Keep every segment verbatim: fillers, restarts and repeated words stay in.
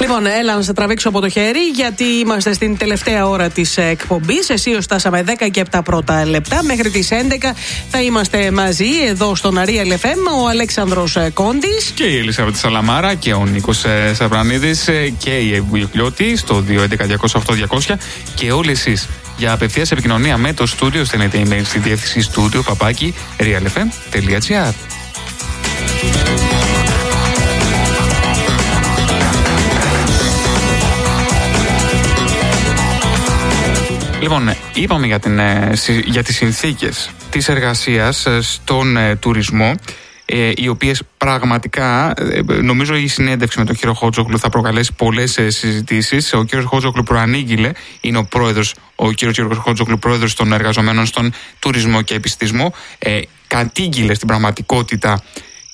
Λοιπόν, έλα να σε τραβήξω από το χέρι, γιατί είμαστε στην τελευταία ώρα της εκπομπής. Εσείς φτάσαμε δέκα και επτά πρώτα λεπτά. Μέχρι τις έντεκα θα είμαστε μαζί εδώ στον Real εφ εμ. Ο Αλέξανδρος Κόντης και η Ελισάβετ Σαλαμάρα και ο Νίκος Σαβρανίδης και η Ευβουλιώτη στο δύο έντεκα διακόσια οκτώ διακόσια. Και όλοι εσείς για απευθείας επικοινωνία με το στούντιο στέλνετε email στη διεύθυνση στούντιο παπάκι realfm.gr. Λοιπόν, είπαμε για, την, για τις συνθήκες της εργασίας στον τουρισμό, οι οποίες πραγματικά, νομίζω η συνέντευξη με τον κύριο Χότζογλου θα προκαλέσει πολλές συζητήσεις. Ο κύριος Χότζογλου προανήγγειλε, είναι ο πρόεδρος, ο κύριος Χότζογλου πρόεδρος των εργαζομένων στον τουρισμό και επιστησμό, ε, κατήγγειλε στην πραγματικότητα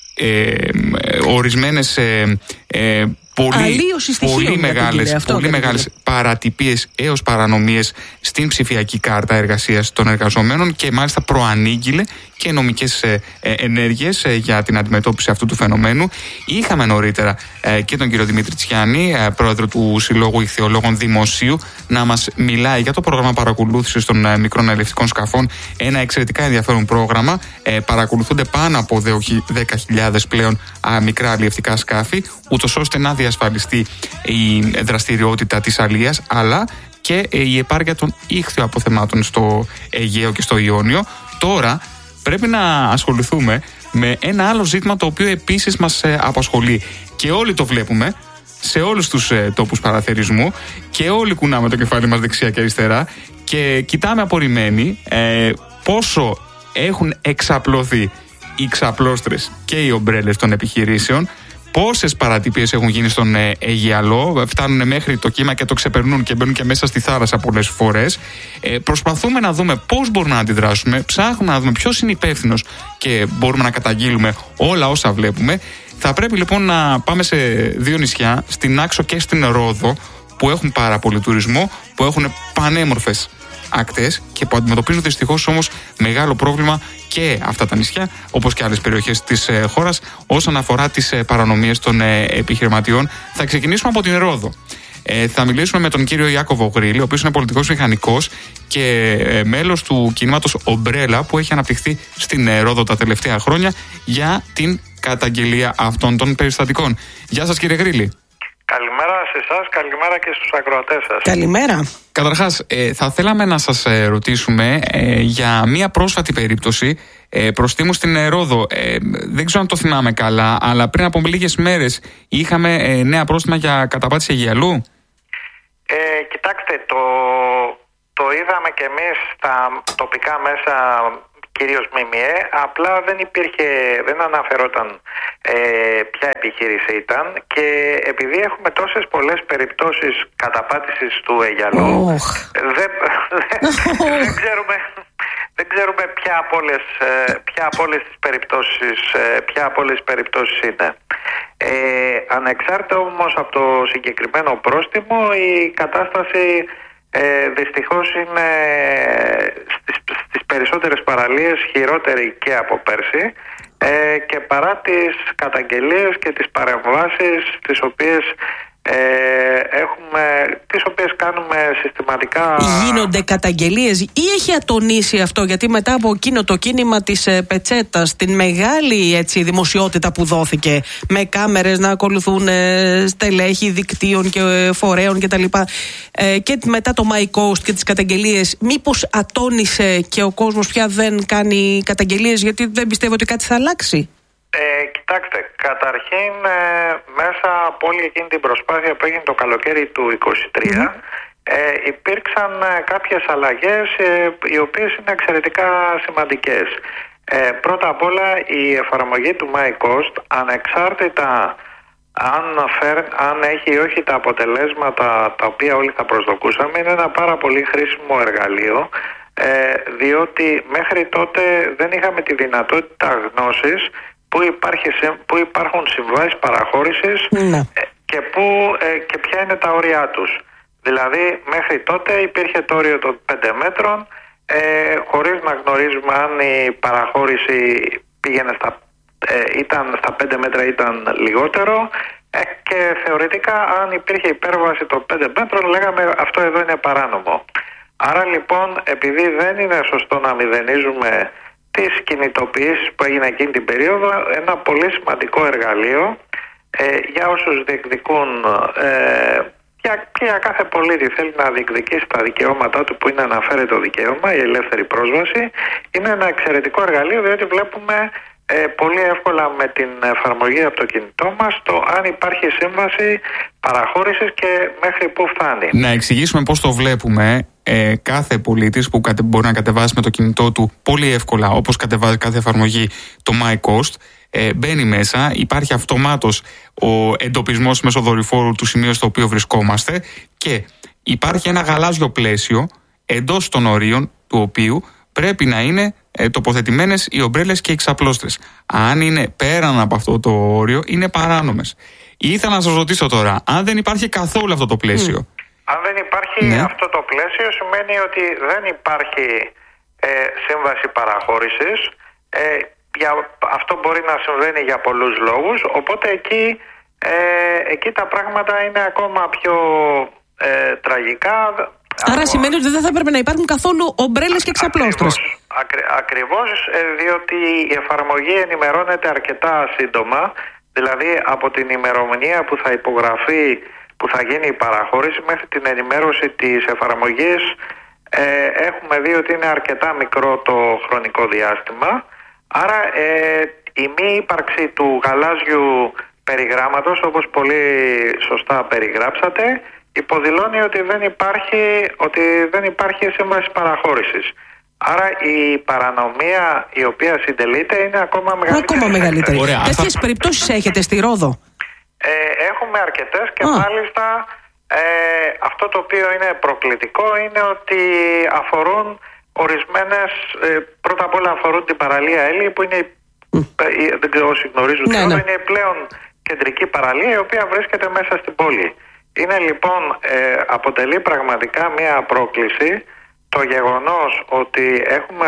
ε, ορισμένες ε, ε, πολύ, πολύ μεγάλες, αυτό, πολύ μεγάλες παρατυπίες έως παρανομίες στην ψηφιακή κάρτα εργασίας των εργαζομένων και μάλιστα προανήγγειλε και νομικές ε, ε, ενέργειες ε, για την αντιμετώπιση αυτού του φαινομένου. Είχαμε νωρίτερα ε, και τον κύριο Δημήτρη Τσιάνη, ε, πρόεδρο του Συλλόγου Ιχθυολόγων Δημοσίου, να μας μιλάει για το πρόγραμμα παρακολούθησης των ε, μικρών αλλιευτικών σκαφών. Ένα εξαιρετικά ενδιαφέρον πρόγραμμα. Ε, παρακολουθούνται πάνω από δέκα χιλιάδες πλέον α, μικρά αλλιευτικά σκάφη, ούτως ώστε να διασφαλιστεί η δραστηριότητα της αλίας, αλλά και η επάρκεια των ήχθυο αποθεμάτων στο Αιγαίο και στο Ιόνιο. Τώρα πρέπει να ασχοληθούμε με ένα άλλο ζήτημα, το οποίο επίσης μας απασχολεί και όλοι το βλέπουμε σε όλους τους τόπους παραθερισμού και όλοι κουνάμε το κεφάλι μας δεξιά και αριστερά και κοιτάμε απορριμμένοι ε, πόσο έχουν εξαπλωθεί οι ξαπλώστρες και οι ομπρέλες των επιχειρήσεων, πόσες παρατυπίες έχουν γίνει στον ε, Αιγιαλό, φτάνουν μέχρι το κύμα και το ξεπερνούν και μπαίνουν και μέσα στη θάλασσα πολλές φορές. Ε, προσπαθούμε να δούμε πώς μπορούμε να αντιδράσουμε, ψάχνουμε να δούμε ποιος είναι υπεύθυνος και μπορούμε να καταγγείλουμε όλα όσα βλέπουμε. Θα πρέπει λοιπόν να πάμε σε δύο νησιά, στην Άξο και στην Ρόδο, που έχουν πάρα πολύ τουρισμό, που έχουν πανέμορφες ακτές και που αντιμετωπίζουν δυστυχώς όμως μεγάλο πρόβλημα και αυτά τα νησιά, όπως και άλλες περιοχές της ε, χώρας, όσον αφορά τις ε, παρανομίες των ε, επιχειρηματιών. Θα ξεκινήσουμε από την Ρόδο. Ε, θα μιλήσουμε με τον κύριο Ιάκωβο Γρήλη, ο οποίος είναι πολιτικός μηχανικός και ε, μέλος του κινήματος Ομπρέλα, που έχει αναπτυχθεί στην ε, Ρόδο τα τελευταία χρόνια για την καταγγελία αυτών των περιστατικών. Γεια σας, κύριε Γρήλη. Καλημέρα σε εσάς, καλημέρα και στους ακροατές σας. Καλημέρα. Καταρχάς, ε, θα θέλαμε να σας ε, ρωτήσουμε ε, για μία πρόσφατη περίπτωση ε, προστίμου στην Ρόδο. Ε, δεν ξέρω αν το θυμάμαι καλά, αλλά πριν από λίγες μέρες είχαμε ε, νέα πρόστιμα για καταπάτηση Αιγιαλού. Ε, κοιτάξτε, το, το είδαμε και εμείς στα τοπικά μέσα, κυρίως ΜΜΕ, απλά δεν υπήρχε, δεν αναφερόταν ε, ποια επιχείρηση ήταν, και επειδή έχουμε τόσες πολλές περιπτώσεις καταπάτησης του Αιγιαλού, oh. δεν, δεν ξέρουμε, δεν ξέρουμε ποια από όλες, ποια από όλες τις περιπτώσεις, ποια από όλες τις περιπτώσεις είναι. Ε, ανεξάρτητα όμως από το συγκεκριμένο πρόστιμο, η κατάσταση Ε, δυστυχώς είναι στις, στις περισσότερες παραλίες χειρότερη και από πέρσι, ε, και παρά τις καταγγελίες και τις παρεμβάσεις τις οποίες ε, έχουμε, τις οποίες κάνουμε συστηματικά. Γίνονται καταγγελίες ή έχει ατονίσει αυτό, γιατί μετά από εκείνο το κίνημα της ε, πετσέτας, την μεγάλη έτσι, δημοσιότητα που δόθηκε, με κάμερες να ακολουθούν ε, στελέχη δικτύων και ε, φορέων κτλ. Ε, και μετά το My Coast και τις καταγγελίες, μήπως ατόνισε και ο κόσμος πια δεν κάνει καταγγελίες γιατί δεν πιστεύω ότι κάτι θα αλλάξει? Ε, κοιτάξτε, καταρχήν ε, μέσα από όλη εκείνη την προσπάθεια που έγινε το καλοκαίρι του είκοσι τρία, mm-hmm. ε, υπήρξαν ε, κάποιες αλλαγές ε, οι οποίες είναι εξαιρετικά σημαντικές. Ε, πρώτα απ' όλα η εφαρμογή του My Coast, ανεξάρτητα αν, φέρ, αν έχει ή όχι τα αποτελέσματα τα οποία όλοι θα προσδοκούσαμε, είναι ένα πάρα πολύ χρήσιμο εργαλείο, ε, διότι μέχρι τότε δεν είχαμε τη δυνατότητα γνώσης Πού, υπάρχει, πού υπάρχουν συμβάσεις παραχώρησης ναι. και, πού, ε, και ποια είναι τα όρια τους. Δηλαδή μέχρι τότε υπήρχε το όριο των πέντε μέτρων, ε, χωρίς να γνωρίζουμε αν η παραχώρηση πήγαινε στα, ε, ήταν στα πέντε μέτρα, ήταν λιγότερο, ε, και θεωρούσαμε Θεωρητικά, αν υπήρχε υπέρβαση των πέντε μέτρων, λέγαμε αυτό εδώ είναι παράνομο. Άρα λοιπόν, επειδή δεν είναι σωστό να μηδενίζουμε τις κινητοποιήσεις που έγιναν εκείνη την περίοδο, ένα πολύ σημαντικό εργαλείο ε, για όσους διεκδικούν ε, για, και για κάθε πολίτη θέλει να διεκδικήσει τα δικαιώματά του, που είναι αναφέρεται το δικαίωμα, η ελεύθερη πρόσβαση, είναι ένα εξαιρετικό εργαλείο, διότι βλέπουμε ε, πολύ εύκολα με την εφαρμογή από το κινητό μας το αν υπάρχει σύμβαση παραχώρησης και μέχρι πού φτάνει. Να εξηγήσουμε πώς το βλέπουμε. Ε, κάθε πολίτης που κατε, μπορεί να κατεβάσει με το κινητό του πολύ εύκολα, όπως κατεβάζει κάθε εφαρμογή, το MyCost, ε, μπαίνει μέσα, υπάρχει αυτομάτως ο εντοπισμός μέσω δορυφόρου του σημείου στο οποίο βρισκόμαστε και υπάρχει ένα γαλάζιο πλαίσιο εντός των ορίων του οποίου πρέπει να είναι ε, τοποθετημένες οι ομπρέλες και οι ξαπλώστρες. Αν είναι πέραν από αυτό το όριο, είναι παράνομες. Ήθελα να σας ρωτήσω τώρα, αν δεν υπάρχει καθόλου αυτό το πλαίσιο. Mm. Αν δεν υπάρχει ναι. αυτό το πλαίσιο, σημαίνει ότι δεν υπάρχει ε, σύμβαση παραχώρησης. Ε, για, αυτό μπορεί να συμβαίνει για πολλούς λόγους, οπότε εκεί, ε, εκεί τα πράγματα είναι ακόμα πιο ε, τραγικά. Άρα σημαίνει ότι δεν θα έπρεπε να υπάρχουν καθόλου ομπρέλες και ξαπλώστρες. Ακρι, ακριβώς, ε, διότι η εφαρμογή ενημερώνεται αρκετά σύντομα, δηλαδή από την ημερομηνία που θα υπογραφεί, που θα γίνει η παραχώρηση, μέχρι την ενημέρωση της εφαρμογής ε, έχουμε δει ότι είναι αρκετά μικρό το χρονικό διάστημα. Άρα ε, η μη ύπαρξη του γαλάζιου περιγράμματος, όπως πολύ σωστά περιγράψατε, υποδηλώνει ότι δεν υπάρχει, ότι δεν υπάρχει σύμβαση παραχώρησης. Άρα η παρανομία η οποία συντελείται είναι ακόμα μεγαλύτερη. Ακόμα μεγαλύτερη. Τέτοιες περιπτώσεις έχετε στη Ρόδο? Ε, έχουμε αρκετές και Α. μάλιστα ε, αυτό το οποίο είναι προκλητικό είναι ότι αφορούν ορισμένες, ε, πρώτα απ' όλα αφορούν την παραλία Έλλη, που είναι, mm. ε, δεν ξέρω όσοι γνωρίζουν, ναι, ναι. είναι η πλέον κεντρική παραλία, η οποία βρίσκεται μέσα στην πόλη. Είναι λοιπόν, ε, αποτελεί πραγματικά μια πρόκληση το γεγονός ότι έχουμε,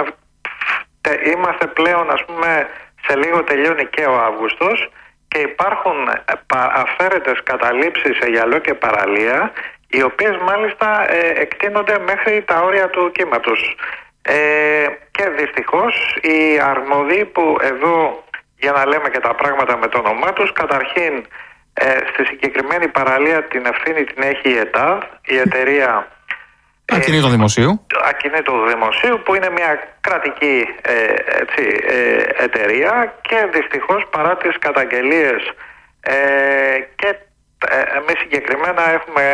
τε, είμαστε πλέον, ας πούμε, σε λίγο τελειώνει και ο Αύγουστος, και υπάρχουν αυθαίρετες καταλήψεις σε γυαλό και παραλία, οι οποίες μάλιστα ε, εκτείνονται μέχρι τα όρια του κύματος. Ε, και δυστυχώς οι αρμόδιοι που εδώ, για να λέμε και τα πράγματα με το όνομά τους, καταρχήν ε, στη συγκεκριμένη παραλία την ευθύνη την έχει η ΕΤΑΔ, η εταιρεία Ακινήτων Δημοσίου. Ακινήτων Δημοσίου, που είναι μια κρατική ε, έτσι, ε, εταιρεία, και δυστυχώς παρά τις καταγγελίες ε, και ε, εμείς συγκεκριμένα έχουμε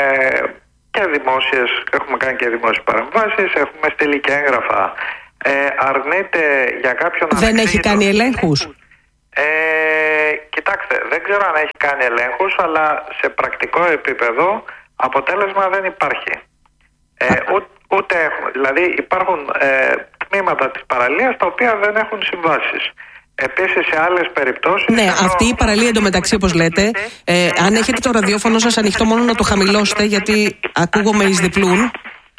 και δημόσιες, έχουμε κάνει και δημόσιες παρεμβάσεις, έχουμε στείλει και έγγραφα, ε, αρνείται για κάποιον... Δεν έχει κάνει ελέγχους? Ε, κοιτάξτε, δεν ξέρω αν έχει κάνει ελέγχους, αλλά σε πρακτικό επίπεδο αποτέλεσμα δεν υπάρχει. Ε, ούτε, ούτε έχουμε. Δηλαδή υπάρχουν ε, τμήματα της παραλίας τα οποία δεν έχουν συμβάσεις. Επίσης σε άλλες περιπτώσεις... Ναι, ενώ... αυτή η παραλία εντωμεταξύ, όπως λέτε, ε, αν έχετε το ραδιόφωνο σας ανοιχτό, μόνο να το χαμηλώσετε, γιατί ακούγομαι εις διπλούν.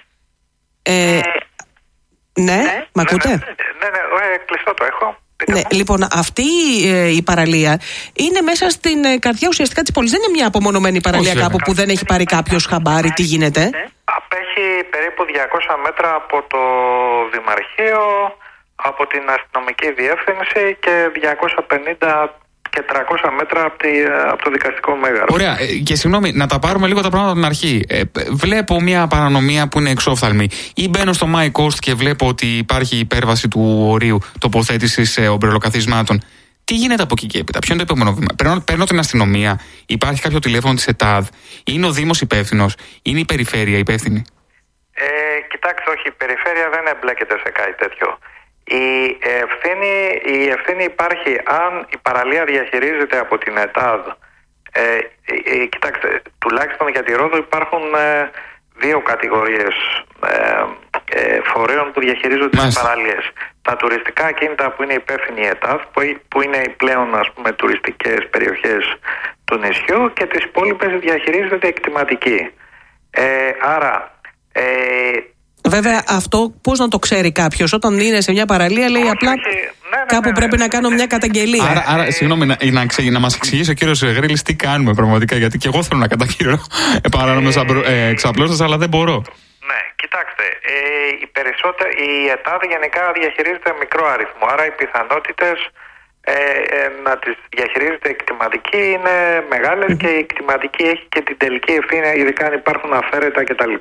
Ε, ναι, ναι, μ' ακούτε? Ναι, ναι, ναι, κλειστό το έχω. Ναι, λοιπόν, αυτή ε, η παραλία είναι μέσα στην ε, καρδιά ουσιαστικά της πόλης. Δεν είναι μια απομονωμένη παραλία κάπου που δεν έχει πάρει κάποιος χαμπάρι. Τι γίνεται? Απέχει περίπου διακόσια μέτρα από το Δημαρχείο, από την αστυνομική διεύθυνση, και διακόσια πενήντα και τριακόσια μέτρα από, τη, από το δικαστικό μέγαρο. Ωραία. Και συγγνώμη, να τα πάρουμε λίγο τα πράγματα από την αρχή. Ε, βλέπω μια παρανομία που είναι εξόφθαλμη. Ή μπαίνω στο MyCost και βλέπω ότι υπάρχει υπέρβαση του ορίου τοποθέτησης ε, ομπρελοκαθισμάτων. Τι γίνεται από εκεί και έπειτα? Ποιο είναι το επόμενο βήμα? Παίρνω, παίρνω την αστυνομία, υπάρχει κάποιο τηλέφωνο της ΕΤΑΔ, είναι ο Δήμος υπεύθυνος, είναι η περιφέρεια υπεύθυνη? Ε, κοιτάξτε, όχι, η περιφέρεια δεν εμπλέκεται σε κάτι τέτοιο. Η ευθύνη, η ευθύνη υπάρχει αν η παραλία διαχειρίζεται από την ΕΤΑΔ. Ε, ε, κοιτάξτε, τουλάχιστον για τη Ρόδο υπάρχουν ε, δύο κατηγορίες ε, ε, φορέων που διαχειρίζονται τις παραλίες. Τα τουριστικά ακίνητα που είναι υπεύθυνη η ΕΤΑΔ, που, που είναι οι πλέον, ας πούμε, τουριστικές περιοχές του νησιού, και τις υπόλοιπες διαχειρίζεται εκτιματική. Ε, άρα... Ε, Βέβαια, αυτό πώς να το ξέρει κάποιος? Όταν είναι σε μια παραλία, λέει όχι, απλά. Όχι, ναι, κάπου πρέπει να κάνω μια καταγγελία. Άρα, άρα συγγνώμη, να, να, να μας εξηγήσει ο κύριος Γρήλης τι κάνουμε πραγματικά. Γιατί και εγώ θέλω να καταγγείλω παράνομες ε, εξαπλώσεις, αλλά δεν μπορώ. Ναι, κοιτάξτε, ε, οι περισσότεροι, η ΕΤΑΔ γενικά διαχειρίζεται μικρό αριθμό, άρα οι πιθανότητες ε, ε, να τις διαχειρίζεται η κτηματική είναι μεγάλες και η κτηματική έχει και την τελική ευθύνη, ειδικά αν υπάρχουν αφαίρετα κτλ.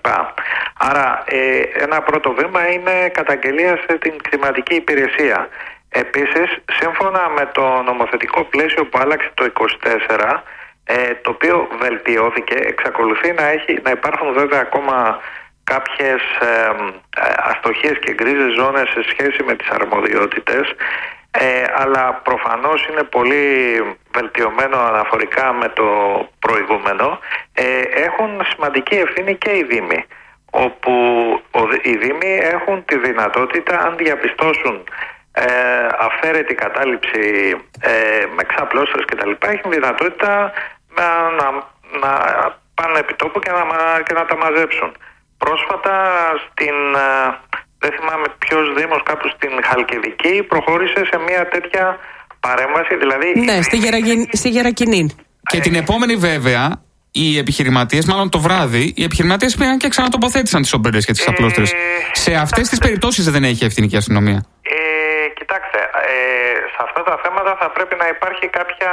Άρα ε, ένα πρώτο βήμα είναι καταγγελία στην κτηματική υπηρεσία. Επίσης, σύμφωνα με το νομοθετικό πλαίσιο που άλλαξε το είκοσι τέσσερα, ε, το οποίο βελτιώθηκε, εξακολουθεί να, έχει, να υπάρχουν βέβαια ακόμα κάποιες ε, αστοχίες και γκρίζες ζώνες σε σχέση με τις αρμοδιότητες, ε, αλλά προφανώς είναι πολύ βελτιωμένο αναφορικά με το προηγούμενο. Ε, έχουν σημαντική ευθύνη και οι Δήμοι, όπου οι Δήμοι έχουν τη δυνατότητα, αν διαπιστώσουν ε, αφαίρετη κατάληψη ε, με ξαπλώστερες κτλ., έχουν δυνατότητα να, να, να πάνε επί τόπου και να, και να τα μαζέψουν. Πρόσφατα στην, δεν θυμάμαι ποιος δήμος, κάπου στην Χαλκιδική, προχώρησε σε μια τέτοια παρέμβαση, δηλαδή... Ναι, στη, Γερακι... στη Γερακινή. Και την επόμενη βέβαια, οι επιχειρηματίες, μάλλον το βράδυ, οι επιχειρηματίες πήγαν και ξανατοποθέτησαν τις ομπρέλες και τις ε, απλώστερες. Σε αυτές τις περιπτώσεις δεν έχει ευθύνη και η αστυνομία. Ε, κοιτάξτε, ε, σε αυτά τα θέματα θα πρέπει να υπάρχει κάποια...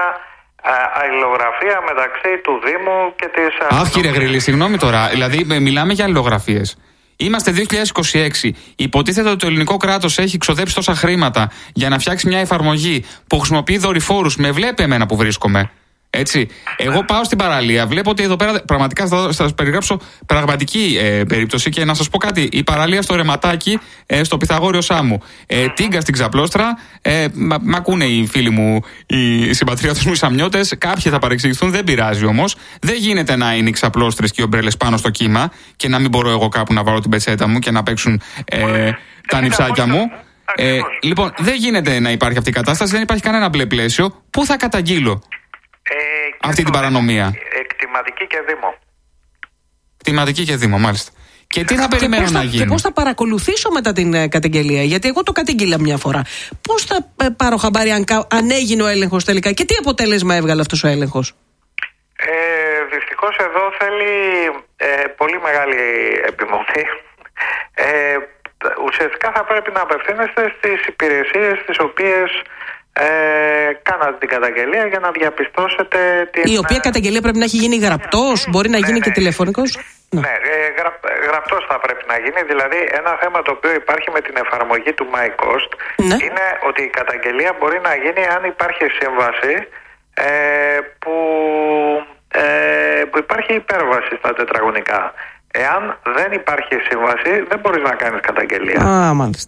αλληλογραφία μεταξύ του Δήμου και της... Αχ, κύριε Γρήλη, συγγνώμη τώρα. Δηλαδή, μιλάμε για αλληλογραφίες. Είμαστε δύο χιλιάδες είκοσι έξι. Υποτίθεται ότι το ελληνικό κράτος έχει ξοδέψει τόσα χρήματα για να φτιάξει μια εφαρμογή που χρησιμοποιεί δορυφόρους. Με βλέπει εμένα που βρίσκομαι. Έτσι. Εγώ πάω στην παραλία, βλέπω ότι εδώ πέρα πραγματικά θα σας περιγράψω πραγματική ε, περίπτωση και να σας πω κάτι. Η παραλία στο Ρεματάκι, ε, στο Πυθαγόριο Σάμου. Ε, τίγκα στην Ξαπλώστρα. Ε, μα, μ' ακούνε οι φίλοι μου, οι συμπατριώτες μου, οι Σαμιώτες. Κάποιοι θα παρεξηγηθούν, δεν πειράζει όμως. Δεν γίνεται να είναι οι ξαπλώστρες και οι ομπρέλες πάνω στο κύμα και να μην μπορώ εγώ κάπου να βάλω την πετσέτα μου και να παίξουν ε, τα νυψάκια μου. Ε, λοιπόν, δεν γίνεται να υπάρχει αυτή η κατάσταση, δεν υπάρχει κανένα μπλε πλαίσιο. Πού θα καταγγείλω Ε, αυτή την παρανομία? Κτηματική και Δήμο. Κτηματική και Δήμο, μάλιστα. Και τι θα περιμένω να γίνει? Και πώς θα παρακολουθήσω μετά την ε, καταγγελία? Γιατί εγώ το κατήγγειλα μια φορά. Πώς θα ε, πάρω χαμπάρι αν, αν έγινε ο έλεγχος τελικά και τι αποτέλεσμα έβγαλε αυτός ο έλεγχος? Ε, δυστυχώς εδώ θέλει ε, πολύ μεγάλη επιμονή. Ε, ουσιαστικά θα πρέπει να απευθύνεστε στις υπηρεσίες τις οποίες Ε, κάνατε την καταγγελία για να διαπιστώσετε την... Η οποία καταγγελία πρέπει να έχει γίνει γραπτός, μπορεί να ναι, γίνει ναι, και τηλεφωνικός. Ναι, ε, γρα, γραπτός θα πρέπει να γίνει. Δηλαδή ένα θέμα το οποίο υπάρχει με την εφαρμογή του MyCost, ναι, είναι ότι η καταγγελία μπορεί να γίνει αν υπάρχει σύμβαση ε, που, ε, που υπάρχει υπέρβαση στα τετραγωνικά. Εάν δεν υπάρχει σύμβαση δεν μπορείς να κάνεις καταγγελία. Α, μάλιστα.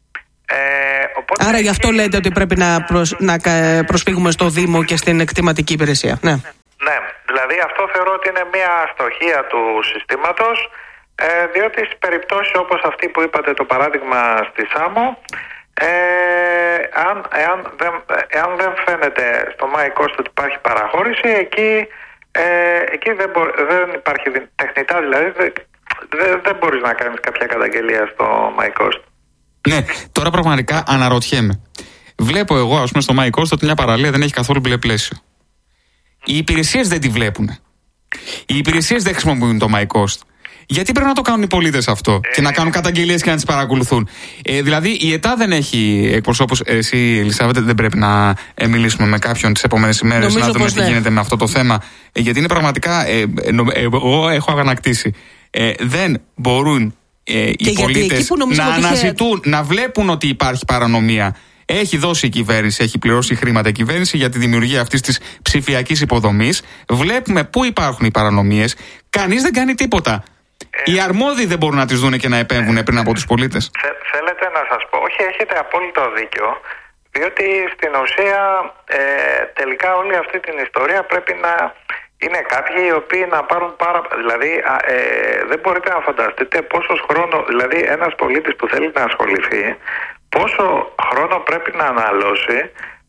Ε, οπότε... Άρα γι' αυτό λέτε ότι πρέπει να, προσ... να προσφύγουμε στο Δήμο και στην κτηματική υπηρεσία. Ναι. Ναι, δηλαδή αυτό θεωρώ ότι είναι μια αστοχία του συστήματος, ε, διότι στις περιπτώσεις όπως αυτή που είπατε, το παράδειγμα στη Σάμο, ε, αν, εάν, δεν, εάν δεν φαίνεται στο MyCost ότι υπάρχει παραχώρηση, εκεί, ε, εκεί δεν, μπο, δεν υπάρχει τεχνητά, δηλαδή δεν, δεν μπορείς να κάνεις κάποια καταγγελία στο MyCost. Ναι, τώρα πραγματικά αναρωτιέμαι. Βλέπω εγώ, ας πούμε, στο MyCost ότι μια παραλία δεν έχει καθόλου μπλε πλαίσιο. Οι υπηρεσίες δεν τη βλέπουν. Οι υπηρεσίες δεν χρησιμοποιούν το MyCost. Γιατί πρέπει να το κάνουν οι πολίτες αυτό ε... και να κάνουν καταγγελίες και να τις παρακολουθούν? Ε, δηλαδή η ΕΤΑ δεν έχει εκπροσώπους. Εσύ, Ελισάβετ, δεν πρέπει να ε, μιλήσουμε με κάποιον τις επόμενες ημέρες να δούμε τι ναι. γίνεται με αυτό το θέμα? Ε, γιατί είναι πραγματικά. Ε, ε, ε, εγώ έχω αγανακτήσει. Ε, δεν μπορούν ε, οι πολίτες να αναζητούν, είχε... να βλέπουν ότι υπάρχει παρανομία. Έχει δώσει η κυβέρνηση, έχει πληρώσει χρήματα η κυβέρνηση για τη δημιουργία αυτής της ψηφιακής υποδομής. Βλέπουμε πού υπάρχουν οι παρανομίες. Κανείς δεν κάνει τίποτα. Ε, οι αρμόδιοι δεν μπορούν να τις δούνε και να επέμβουν ε, πριν από τους πολίτες. Θε, θέλετε να σας πω, όχι, έχετε απόλυτο δίκιο, διότι στην ουσία ε, τελικά όλη αυτή την ιστορία πρέπει να είναι κάποιοι οι οποίοι να πάρουν πάρα... Δηλαδή ε, δεν μπορείτε να φανταστείτε πόσος χρόνο, δηλαδή ένας πολίτης που θέλει να ασχοληθεί, πόσο χρόνο πρέπει να αναλώσει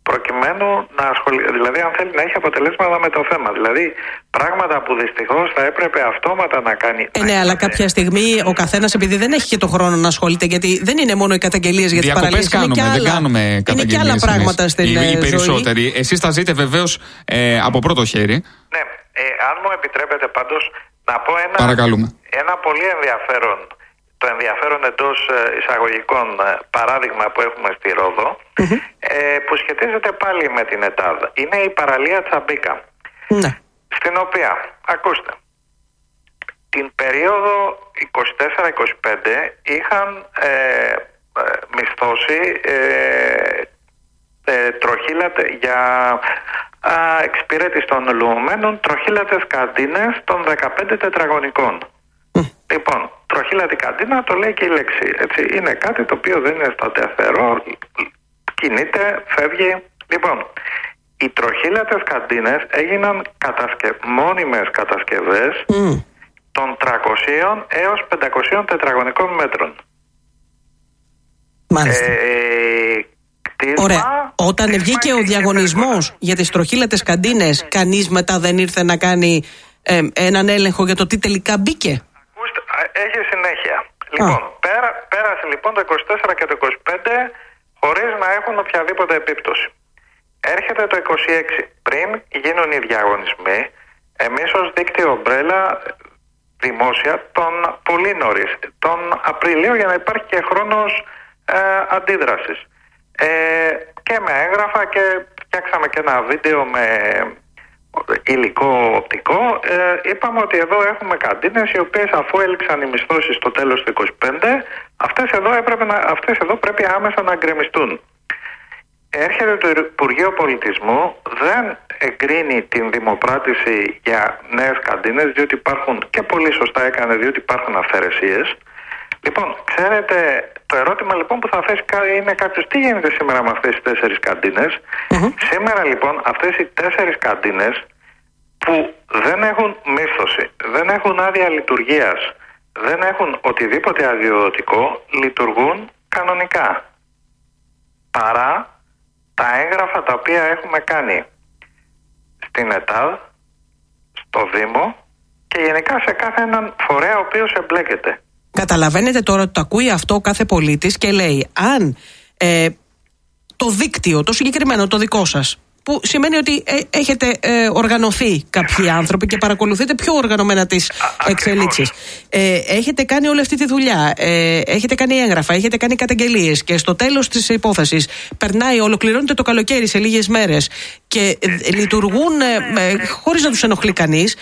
προκειμένου να ασχοληθεί, δηλαδή αν θέλει να έχει αποτελέσματα με το θέμα. Δηλαδή πράγματα που δυστυχώς θα έπρεπε αυτόματα να κάνει. Ε, ναι, αλλά κάποια στιγμή ο καθένας, επειδή δεν έχει και το χρόνο να ασχολείται, γιατί δεν είναι μόνο οι καταγγελίες για τις παραλίες. Κάνουμε, είναι και δεν άλλα, κάνουμε είναι και άλλα πράγματα στην οι, ζωή. Οι περισσότεροι. Εσείς τα ζείτε βεβαίως ε, από πρώτο χέρι. Ναι, ε, αν μου επιτρέπετε πάντως να πω ένα, ένα πολύ ενδιαφέρον, το ενδιαφέρον εντός εισαγωγικών παράδειγμα που έχουμε στη Ρόδο, mm-hmm. ε, που σχετίζεται πάλι με την ΕΤΑΔ. Είναι η παραλία Τσαμπίκα, mm-hmm. στην οποία, ακούστε, την περίοδο είκοσι τέσσερα είκοσι πέντε είχαν ε, ε, μισθώσει ε, ε, τροχύλατε για α, εξυπηρέτηση των λουωμένων τροχύλατες καντίνες των δεκαπέντε τετραγωνικών. Mm. Λοιπόν, τροχύλατη καντίνα το λέει και η λέξη, έτσι. Είναι κάτι το οποίο δεν είναι σταθερό, κινείται, φεύγει. Λοιπόν, οι τροχύλατες καντίνες έγιναν κατασκε... μόνιμες κατασκευές mm. των τριακοσίων έως πεντακοσίων τετραγωνικών μέτρων. Μάλιστα. Ε, κτίσμα, Ωραία. Όταν βγήκε ο διαγωνισμός για τις τροχύλατες καντίνες, κανείς μετά δεν ήρθε να κάνει ε, έναν έλεγχο για το τι τελικά μπήκε? Ακούστε, έχει συνέχεια. Λοιπόν, πέρα, πέρασε λοιπόν το είκοσι τέσσερα και το είκοσι πέντε χωρίς να έχουν οποιαδήποτε επίπτωση. Έρχεται το είκοσι έξι, πριν γίνουν οι διαγωνισμοί, εμείς ως δίκτυο Ομπρέλα δημόσια τον πολύ νωρίς, τον Απριλίο, για να υπάρχει και χρόνος ε, αντίδρασης. Ε, και με έγγραφα και φτιάξαμε και ένα βίντεο με υλικό οπτικό. Ε, είπαμε ότι εδώ έχουμε καντίνες οι οποίες, αφού έληξαν οι μισθώσεις στο τέλος του είκοσι πέντε, αυτές εδώ, έπρεπε να, αυτές εδώ πρέπει άμεσα να γκρεμιστούν. Έρχεται το Υπουργείο Πολιτισμού, δεν εγκρίνει την δημοπράτηση για νέες καντίνες, διότι υπάρχουν, και πολύ σωστά έκανε, διότι υπάρχουν αυθαιρεσίες. Λοιπόν, ξέρετε, το ερώτημα λοιπόν που θα θέσει είναι κάποιος, τι γίνεται σήμερα με αυτές τις τέσσερις καντίνες? Mm-hmm. Σήμερα λοιπόν αυτές οι τέσσερις καντίνες που δεν έχουν μίσθωση, δεν έχουν άδεια λειτουργίας, δεν έχουν οτιδήποτε αδειοδοτικό, λειτουργούν κανονικά. Παρά τα έγγραφα τα οποία έχουμε κάνει στην ΕΤΑΔ, στο Δήμο και γενικά σε κάθε έναν φορέα ο οποίος εμπλέκεται. Καταλαβαίνετε τώρα ότι το ακούει αυτό ο κάθε πολίτης και λέει, αν ε, το δίκτυο, το συγκεκριμένο, το δικό σας, που σημαίνει ότι ε, έχετε ε, οργανωθεί κάποιοι άνθρωποι και παρακολουθείτε πιο οργανωμένα τις εξελίξεις. Ε, έχετε κάνει όλη αυτή τη δουλειά, ε, έχετε κάνει έγγραφα, έχετε κάνει καταγγελίες και στο τέλος της υπόθεσης περνάει, ολοκληρώνεται το καλοκαίρι σε λίγες μέρες και ε, λειτουργούν ε, ε, χωρίς να τους ενοχλεί κανείς.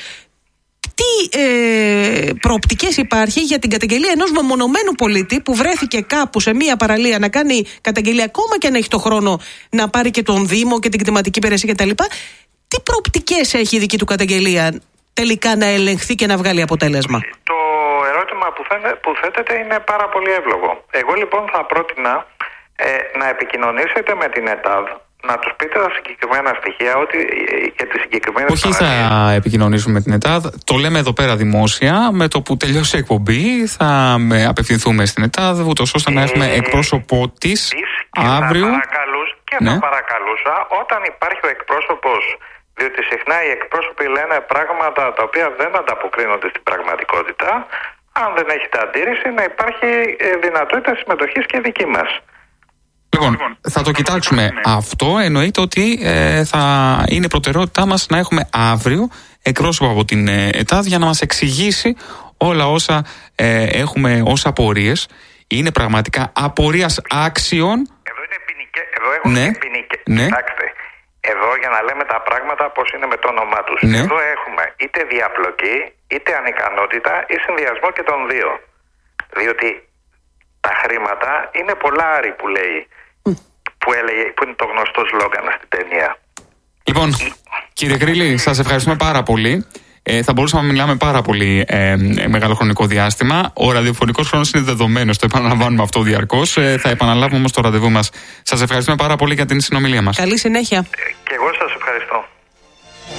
Τι ε, προοπτικές υπάρχει για την καταγγελία ενός μεμονωμένου πολίτη που βρέθηκε κάπου σε μία παραλία να κάνει καταγγελία, ακόμα και αν έχει το χρόνο να πάρει και τον Δήμο και την κτηματική υπηρεσία κτλ. Τι προοπτικές έχει η δική του καταγγελία τελικά να ελεγχθεί και να βγάλει αποτέλεσμα? Το ερώτημα που, φαίνε, που θέτεται είναι πάρα πολύ εύλογο. Εγώ λοιπόν θα πρότεινα ε, να επικοινωνήσετε με την ΕΤΑΔ, να τους πείτε τα συγκεκριμένα στοιχεία, ότι για τις συγκεκριμένες. Όχι, θα επικοινωνήσουμε με την ΕΤΑΔ. Το λέμε εδώ πέρα δημόσια. Με το που τελειώσει η εκπομπή θα απευθυνθούμε στην ΕΤΑΔ, ούτως ώστε ε, να έχουμε εκπρόσωπό της αύριο. Θα παρακαλούσα, και ναι. θα παρακαλούσα, όταν υπάρχει ο εκπρόσωπος, διότι συχνά οι εκπρόσωποι λένε πράγματα τα οποία δεν ανταποκρίνονται στην πραγματικότητα, αν δεν έχετε αντίρρηση, να υπάρχει δυνατότητα συμμετοχής και δική μας. Λοιπόν, θα το κοιτάξουμε αυτό. Εννοείται ότι ε, θα είναι προτεραιότητά μας να έχουμε αύριο εκπρόσωπο από την ε, ΕΤΑΔ για να μας εξηγήσει όλα όσα ε, έχουμε ως απορίες. Είναι πραγματικά απορίας άξιων. Εδώ είναι ποινικές, εδώ έχουν ναι. ποινικές. Ναι. Κοιτάξτε, εδώ για να λέμε τα πράγματα πώς είναι με το όνομά τους. Ναι. Εδώ έχουμε είτε διαπλοκή, είτε ανικανότητα ή συνδυασμό και των δύο. Διότι τα χρήματα είναι πολλάρι που λέει. Που, έλεγε, που είναι το γνωστό σλόγγαν στην ταινία. Λοιπόν, κύριε Κρήλη, σας ευχαριστούμε πάρα πολύ. Ε, θα μπορούσαμε να μιλάμε πάρα πολύ ε, μεγάλο χρονικό διάστημα. Ο ραδιοφωνικός χρόνος είναι δεδομένος, το επαναλαμβάνουμε αυτό διαρκώς. Ε, θα επαναλάβουμε όμως το ραντεβού μας. Σας ευχαριστούμε πάρα πολύ για την συνομιλία μας. Καλή συνέχεια. Ε, και εγώ σας ευχαριστώ.